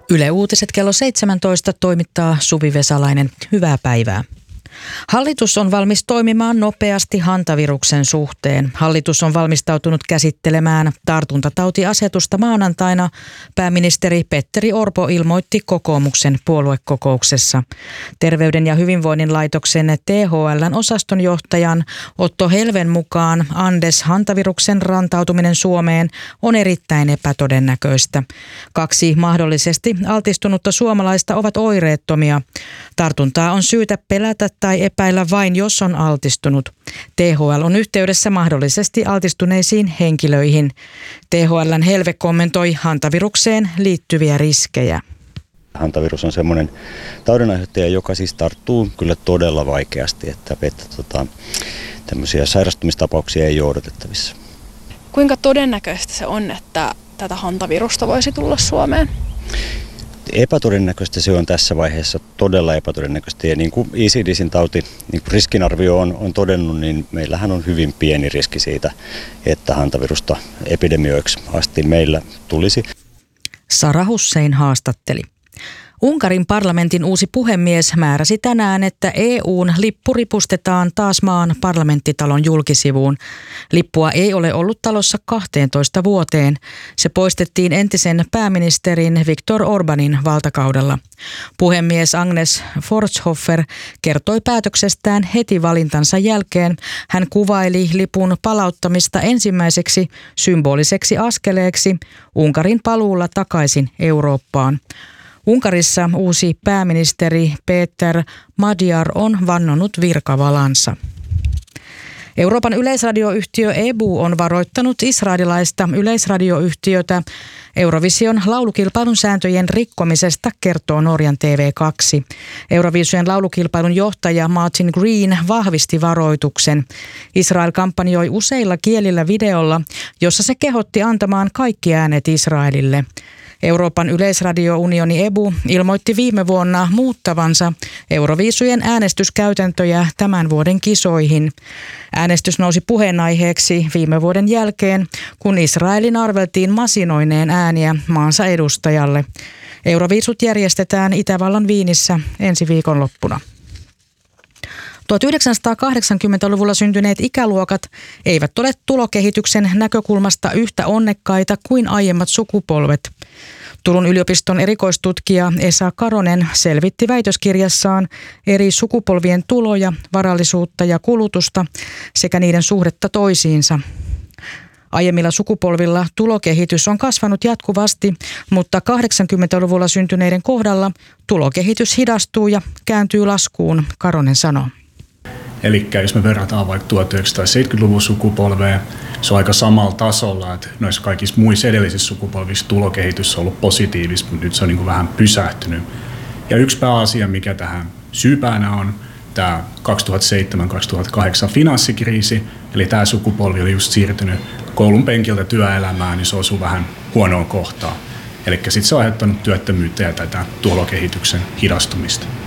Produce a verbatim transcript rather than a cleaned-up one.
Yle Uutiset kello seitsemäntoista toimittaa Suvi Vesalainen. Hyvää päivää. Hallitus on valmis toimimaan nopeasti hantaviruksen suhteen. Hallitus on valmistautunut käsittelemään tartuntatautiasetusta maanantaina. Pääministeri Petteri Orpo ilmoitti kokoomuksen puoluekokouksessa. Terveyden ja hyvinvoinnin laitoksen T H L:n osastonjohtajan Otto Helven mukaan Andes hantaviruksen rantautuminen Suomeen on erittäin epätodennäköistä. Kaksi mahdollisesti altistunutta suomalaista ovat oireettomia. Tartuntaa on syytä pelätä tai epäillä vain, jos on altistunut. T H L on yhteydessä mahdollisesti altistuneisiin henkilöihin. T H L:n Helve kommentoi hantavirukseen liittyviä riskejä. Hantavirus on semmoinen taudinaiheuttaja, joka siis tarttuu kyllä todella vaikeasti, että, että tota, tämmöisiä sairastumistapauksia ei ole odotettavissa. Kuinka todennäköistä se on, että tätä hantavirusta voisi tulla Suomeen? Epätodennäköistä se on tässä vaiheessa, todella epätodennäköistä. Ja niin kuin E C D C:n tauti, niin kuin riskinarvio on, on todennut, niin meillähän on hyvin pieni riski siitä, että hantavirusta epidemioiksi asti meillä tulisi. Sara Hussein haastatteli. Unkarin parlamentin uusi puhemies määräsi tänään, että E U:n lippu ripustetaan taas maan parlamenttitalon julkisivuun. Lippua ei ole ollut talossa kahteentoista vuoteen. Se poistettiin entisen pääministerin Viktor Orbanin valtakaudella. Puhemies Agnes Forshofer kertoi päätöksestään heti valintansa jälkeen. Hän kuvaili lipun palauttamista ensimmäiseksi symboliseksi askeleeksi Unkarin paluulla takaisin Eurooppaan. Unkarissa uusi pääministeri Péter Magyar on vannonut virkavalansa. Euroopan yleisradioyhtiö E B U on varoittanut israelilaista yleisradioyhtiötä Eurovision laulukilpailun sääntöjen rikkomisesta, kertoo Norjan T V kaksi. Eurovision laulukilpailun johtaja Martin Green vahvisti varoituksen. Israel kampanjoi useilla kielillä videolla, jossa se kehotti antamaan kaikki äänet Israelille. Euroopan yleisradiounioni E B U ilmoitti viime vuonna muuttavansa Euroviisujen äänestyskäytäntöjä tämän vuoden kisoihin. Äänestys nousi puheenaiheeksi viime vuoden jälkeen, kun Israelin arveltiin masinoineen ääniä maansa edustajalle. Euroviisut järjestetään Itävallan Viinissä ensi viikonloppuna. tuhatyhdeksänsataakahdeksankymmentäluvulla syntyneet ikäluokat eivät ole tulokehityksen näkökulmasta yhtä onnekkaita kuin aiemmat sukupolvet. Turun yliopiston erikoistutkija Esa Karonen selvitti väitöskirjassaan eri sukupolvien tuloja, varallisuutta ja kulutusta sekä niiden suhdetta toisiinsa. Aiemmilla sukupolvilla tulokehitys on kasvanut jatkuvasti, mutta kahdeksankymmentäluvulla syntyneiden kohdalla tulokehitys hidastuu ja kääntyy laskuun, Karonen sanoo. Eli jos me verrataan vaikka tuhatyhdeksänsataaseitsemänkymmentäluvun sukupolveen, se on aika samalla tasolla, että noissa kaikissa muissa edellisissä sukupolvissa tulokehitys on ollut positiivista, mutta nyt se on niin kuin vähän pysähtynyt. Ja yksi pääasia, mikä tähän syypäänä on, tämä kaksituhattaseitsemän kaksituhattakahdeksan finanssikriisi, eli tämä sukupolvi oli just siirtynyt koulun penkiltä työelämään, niin se osui vähän huonoon kohtaan. Eli sitten se on aiheuttanut työttömyyttä ja tätä tulokehityksen hidastumista.